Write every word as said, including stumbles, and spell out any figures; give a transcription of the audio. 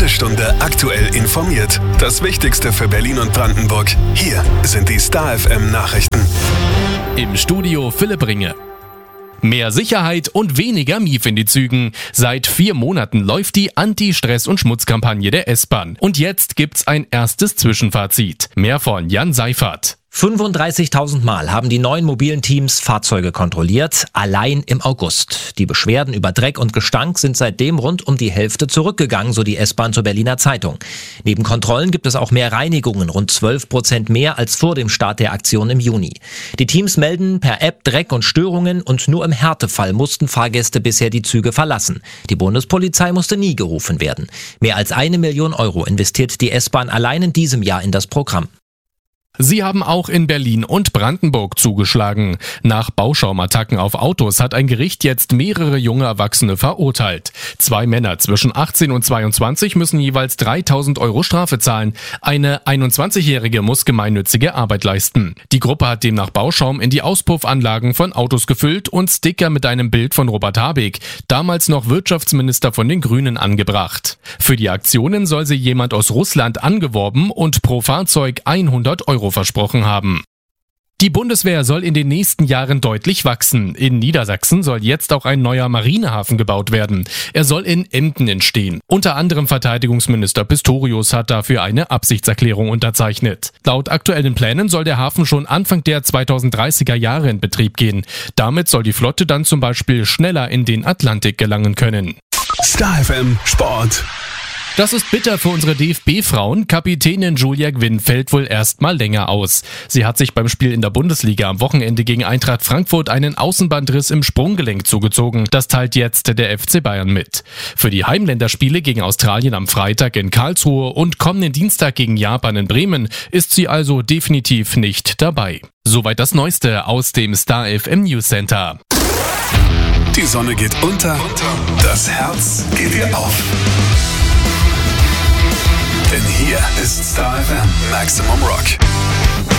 Jede Stunde aktuell informiert. Das Wichtigste für Berlin und Brandenburg. Hier sind die Star F M Nachrichten. Im Studio Philipp Ringe. Mehr Sicherheit und weniger Mief in die Zügen. Seit vier Monaten läuft die Anti-Stress- und Schmutzkampagne der S-Bahn. Und jetzt gibt's ein erstes Zwischenfazit. Mehr von Jan Seifert. fünfunddreißigtausend Mal haben die neuen mobilen Teams Fahrzeuge kontrolliert, allein im August. Die Beschwerden über Dreck und Gestank sind seitdem rund um die Hälfte zurückgegangen, so die S-Bahn zur Berliner Zeitung. Neben Kontrollen gibt es auch mehr Reinigungen, rund zwölf Prozent mehr als vor dem Start der Aktion im Juni. Die Teams melden per App Dreck und Störungen und nur im Härtefall mussten Fahrgäste bisher die Züge verlassen. Die Bundespolizei musste nie gerufen werden. Mehr als eine Million Euro investiert die S-Bahn allein in diesem Jahr in das Programm. Sie haben auch in Berlin und Brandenburg zugeschlagen. Nach Bauschaumattacken auf Autos hat ein Gericht jetzt mehrere junge Erwachsene verurteilt. Zwei Männer zwischen achtzehn und zweiundzwanzig müssen jeweils dreitausend Euro Strafe zahlen. Eine einundzwanzigjährige muss gemeinnützige Arbeit leisten. Die Gruppe hat demnach Bauschaum in die Auspuffanlagen von Autos gefüllt und Sticker mit einem Bild von Robert Habeck, damals noch Wirtschaftsminister von den Grünen, angebracht. Für die Aktionen soll sie jemand aus Russland angeworben und pro Fahrzeug hundert Euro versprochen haben. Die Bundeswehr soll in den nächsten Jahren deutlich wachsen. In Niedersachsen soll jetzt auch ein neuer Marinehafen gebaut werden. Er soll in Emden entstehen. Unter anderem Verteidigungsminister Pistorius hat dafür eine Absichtserklärung unterzeichnet. Laut aktuellen Plänen soll der Hafen schon Anfang der zweitausenddreißiger Jahre in Betrieb gehen. Damit soll die Flotte dann zum Beispiel schneller in den Atlantik gelangen können. Star F M Sport. Das ist bitter für unsere D F B-Frauen. Kapitänin Julia Gwynn fällt wohl erst mal länger aus. Sie hat sich beim Spiel in der Bundesliga am Wochenende gegen Eintracht Frankfurt einen Außenbandriss im Sprunggelenk zugezogen. Das teilt jetzt der F C Bayern mit. Für die Heimländerspiele gegen Australien am Freitag in Karlsruhe und kommenden Dienstag gegen Japan in Bremen ist sie also definitiv nicht dabei. Soweit das Neueste aus dem Star F M News Center. Die Sonne geht unter, das Herz geht ihr auf. Denn hier ist Star F M Maximum Rock.